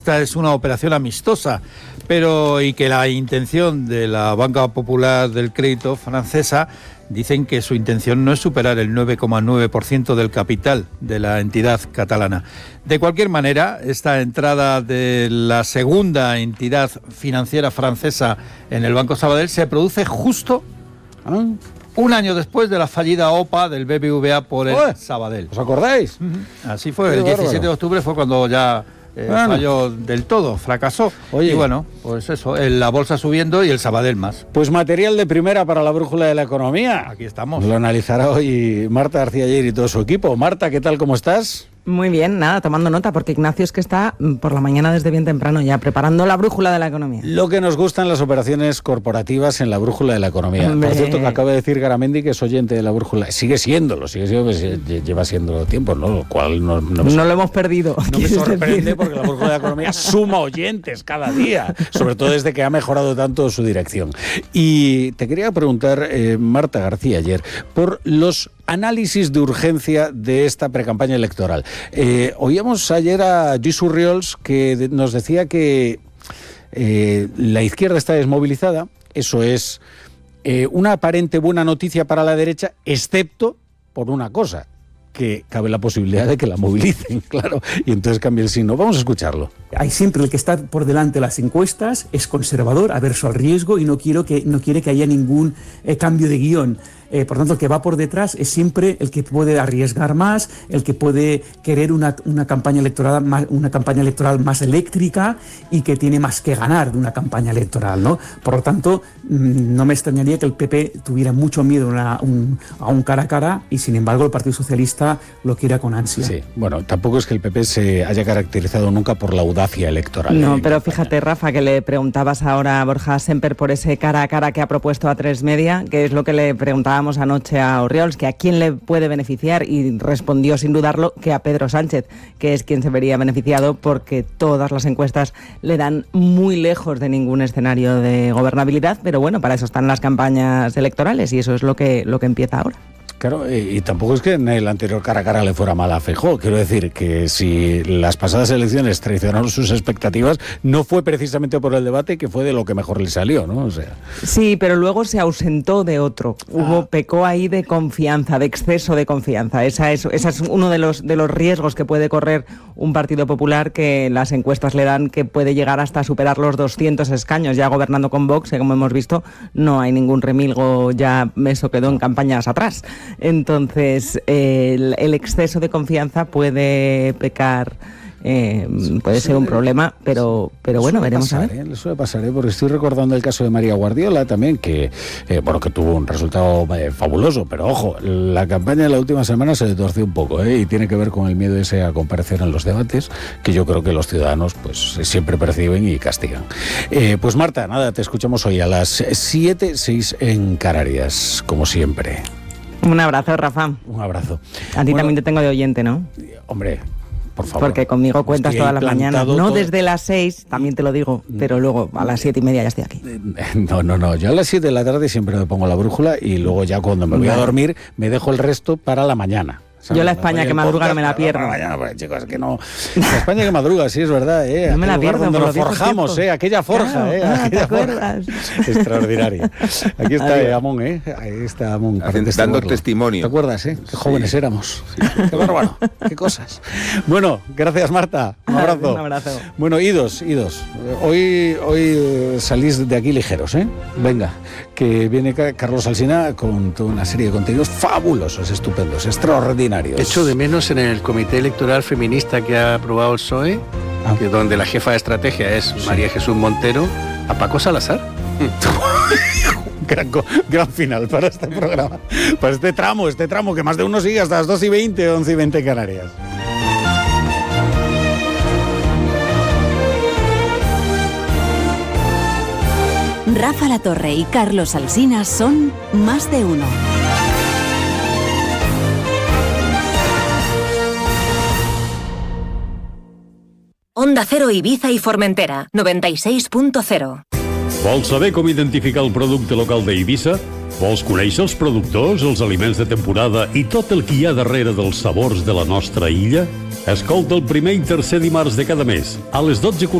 Esta es una operación amistosa, y que la intención de la Banca Popular del Crédito francesa, dicen que su intención no es superar el 9,9% del capital de la entidad catalana. De cualquier manera, esta entrada de la segunda entidad financiera francesa en el Banco Sabadell se produce justo un año después de la fallida OPA del BBVA por el Sabadell. ¿Os acordáis? Así fue, el 17 de octubre fue cuando ya... falló del todo, fracasó. Oye, y bueno, pues eso, la bolsa subiendo y el Sabadell más. Pues material de primera para la brújula de la economía. Aquí estamos. Lo analizará hoy Marta García Ayer y todo su equipo. Marta, ¿qué tal? ¿Cómo estás? Muy bien, nada, tomando nota, porque Ignacio es que está por la mañana desde bien temprano ya preparando la brújula de la economía. Lo que nos gustan las operaciones corporativas en la brújula de la economía. Por cierto, que acaba de decir Garamendi que es oyente de la brújula. Sigue siéndolo, pues, lleva siendo tiempo, ¿no? Lo cual no lo hemos perdido. No me sorprende porque la brújula de la economía suma oyentes cada día, sobre todo desde que ha mejorado tanto su dirección. Y te quería preguntar, Marta García Ayer, por los análisis de urgencia de esta precampaña electoral. Oíamos ayer a Lluís Urriols que nos decía que la izquierda está desmovilizada. Eso es una aparente buena noticia para la derecha, excepto por una cosa, que cabe la posibilidad de que la movilicen, claro, y entonces cambie el signo. Vamos a escucharlo. Hay siempre el que está por delante de las encuestas, es conservador, averso al riesgo y no quiere que haya ningún cambio de guión. Por tanto, el que va por detrás es siempre el que puede arriesgar más, el que puede querer una campaña electoral más eléctrica y que tiene más que ganar de una campaña electoral, ¿no? Por lo tanto, no me extrañaría que el PP tuviera mucho miedo a un cara a cara y, sin embargo, el Partido Socialista lo quiera con ansia. Sí, bueno, tampoco es que el PP se haya caracterizado nunca por la audacia electoral. No, pero fíjate, Rafa, que le preguntabas ahora a Borja Semper por ese cara a cara que ha propuesto a A3 Media, que es lo que le preguntábamos anoche a Urriols, que a quién le puede beneficiar, y respondió sin dudarlo que a Pedro Sánchez, que es quien se vería beneficiado porque todas las encuestas le dan muy lejos de ningún escenario de gobernabilidad, pero bueno, para eso están las campañas electorales y eso es lo que empieza ahora. Claro, y tampoco es que en el anterior cara a cara le fuera mal a Feijóo. Quiero decir que si las pasadas elecciones traicionaron sus expectativas, no fue precisamente por el debate, que fue de lo que mejor le salió, ¿no? O sea. Sí, pero luego se ausentó de otro. Pecó ahí de confianza, de exceso de confianza. Esa es uno de los riesgos que puede correr un Partido Popular, que las encuestas le dan que puede llegar hasta superar los 200 escaños, ya gobernando con Vox, que como hemos visto no hay ningún remilgo, ya eso quedó en campañas atrás. Entonces, el exceso de confianza puede pecar, puede ser un problema, pero bueno, veremos a ver. Le suele pasar, porque estoy recordando el caso de María Guardiola también, que tuvo un resultado fabuloso, pero ojo, la campaña de la última semana se le torció un poco, y tiene que ver con el miedo ese a comparecer en los debates, que yo creo que los ciudadanos pues siempre perciben y castigan. Pues Marta, nada, te escuchamos hoy a las 7:06 en Canarias, como siempre. Un abrazo, Rafa. Un abrazo. A ti también te tengo de oyente, ¿no? Hombre, por favor. Porque conmigo cuentas todas las mañanas. No desde las 6, también te lo digo, pero luego a las 7:30 ya estoy aquí. No. Yo a las 7 de la tarde siempre me pongo la brújula y luego ya cuando me voy a dormir me dejo el resto para la mañana. ¿Sabes? Yo la España que madruga no me la pierdo. Pues, chicos, que no. La España que madruga, sí, es verdad. No me la pierdo. Donde nos forjamos, aquella forja. Claro, aquella ¿te acuerdas? Forja. Extraordinaria. Aquí está Amón, Ahí está Amón. Dando testimonio. ¿Te acuerdas, Qué jóvenes éramos. Sí. Qué bárbaro. Qué cosas. Bueno, gracias, Marta. Un abrazo. Un abrazo. Bueno, idos. Hoy salís de aquí ligeros, Venga, que viene Carlos Alsina con toda una serie de contenidos fabulosos, estupendos, extraordinarios. Echo de menos en el comité electoral feminista que ha aprobado el PSOE, que donde la jefa de estrategia es María Jesús Montero, a Paco Salazar. Gran final para este programa, para este tramo que más de uno sigue hasta las 2:20, 11:20 Canarias. Rafa La Torre y Carlos Alsina son Más de Uno. Onda Cero Ibiza i Formentera, 96.0. Vols saber com identificar el producte local d'Eivissa? Vols conèixer els productors, els aliments de temporada i tot el que hi ha darrere dels sabors de la nostra illa? Escolta el primer i tercer dimarts de cada mes, a les 12:45.